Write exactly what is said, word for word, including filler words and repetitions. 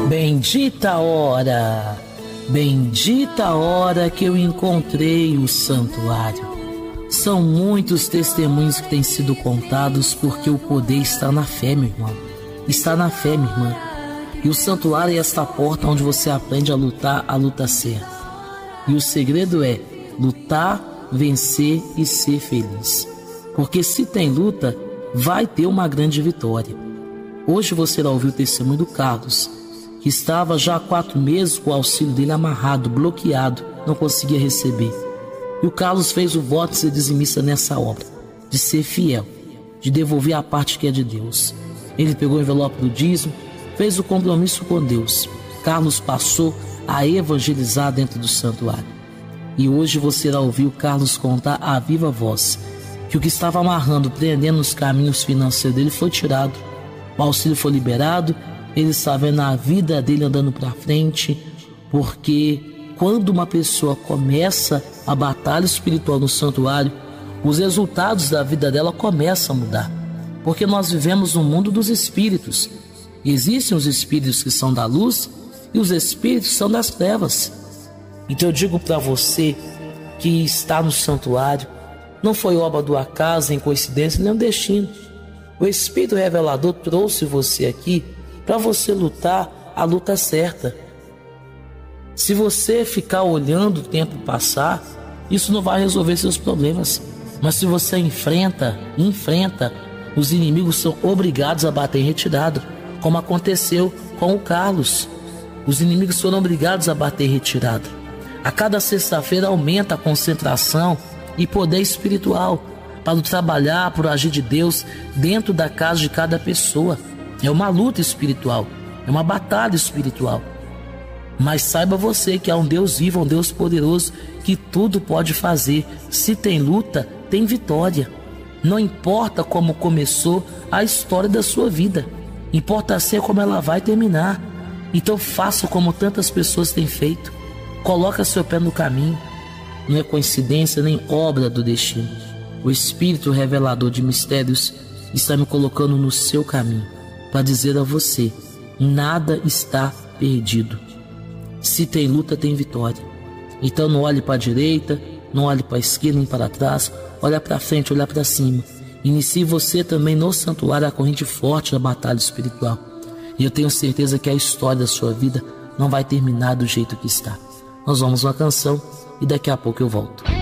Bendita hora, bendita hora que eu encontrei o santuário. São muitos testemunhos que têm sido contados, porque o poder está na fé, meu irmão. Está na fé, minha irmã. E o santuário é esta porta onde você aprende a lutar a luta certa. E o segredo é lutar, vencer e ser feliz. Porque se tem luta, vai ter uma grande vitória. Hoje você vai ouvir o testemunho do Carlos, que estava já há quatro meses com o auxílio dele amarrado, bloqueado, não conseguia receber. E o Carlos fez o voto de ser dizimista nessa obra, de ser fiel, de devolver a parte que é de Deus. Ele pegou o envelope do dízimo, fez o compromisso com Deus. Carlos passou a evangelizar dentro do santuário. E hoje você vai ouvir o Carlos contar a viva voz que o que estava amarrando, prendendo os caminhos financeiros dele foi tirado. O auxílio foi liberado. Ele está vendo a vida dele andando para frente, porque quando uma pessoa começa a batalha espiritual no santuário, os resultados da vida dela começam a mudar. Porque nós vivemos no mundo dos espíritos. Existem os espíritos que são da luz e os espíritos que são das trevas. Então eu digo para você que está no santuário, não foi obra do acaso, nem coincidência, nem um destino. O Espírito Revelador trouxe você aqui para você lutar a luta certa. Se você ficar olhando o tempo passar, isso não vai resolver seus problemas. Mas se você enfrenta, enfrenta, os inimigos são obrigados a bater em retirada, como aconteceu com o Carlos. Os inimigos foram obrigados a bater em retirada. A cada sexta-feira aumenta a concentração e poder espiritual para trabalhar, para o agir de Deus dentro da casa de cada pessoa. É uma luta espiritual, é uma batalha espiritual. Mas saiba você que há um Deus vivo, um Deus poderoso, que tudo pode fazer. Se tem luta, tem vitória. Não importa como começou a história da sua vida, importa ser como ela vai terminar. Então faça como tantas pessoas têm feito. Coloca seu pé no caminho. Não é coincidência nem obra do destino. O Espírito Revelador de Mistérios está me colocando no seu caminho para dizer a você: nada está perdido. Se tem luta, tem vitória. Então não olhe para a direita, não olhe para a esquerda nem para trás, olha para frente, olha para cima. Inicie você também no santuário a corrente forte da batalha espiritual. E eu tenho certeza que a história da sua vida não vai terminar do jeito que está. Nós vamos uma canção e daqui a pouco eu volto.